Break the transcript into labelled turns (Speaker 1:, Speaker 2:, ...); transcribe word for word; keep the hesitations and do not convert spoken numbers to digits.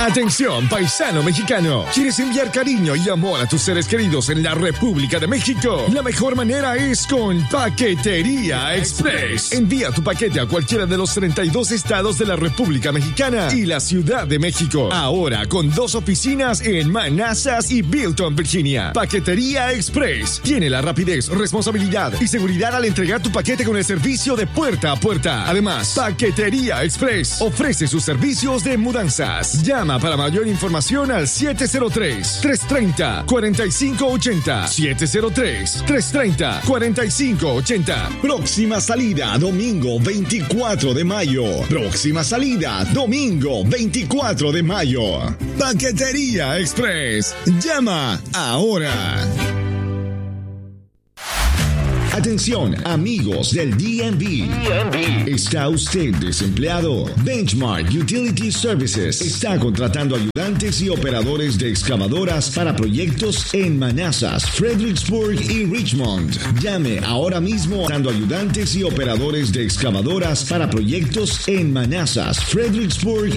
Speaker 1: Atención, paisano mexicano. ¿Quieres enviar cariño y amor a tus seres queridos en la República de México? La mejor manera es con Paquetería Express. Envía tu paquete a cualquiera de los treinta y dos estados de la República Mexicana y la Ciudad de México. Ahora con dos oficinas en Manassas y Bilton, Virginia. Paquetería Express tiene la rapidez, responsabilidad y seguridad al entregar tu paquete con el servicio de puerta a puerta. Además, Paquetería Express ofrece sus servicios de mudanzas. Llama para mayor información al siete cero tres, tres tres cero, cuatro cinco ocho cero. siete cero tres, tres tres cero, cuatro cinco ocho cero.
Speaker 2: Próxima salida, domingo veinticuatro de mayo. Próxima salida, domingo veinticuatro de mayo. Paquetería Express. Llama ahora. Atención, amigos del D M V. D M V. ¿Está usted desempleado? Benchmark Utility Services está contratando ayudantes y operadores de excavadoras para proyectos en Manassas, Fredericksburg y Richmond. Llame ahora mismo contratando ayudantes y operadores de excavadoras para proyectos en Manassas, Fredericksburg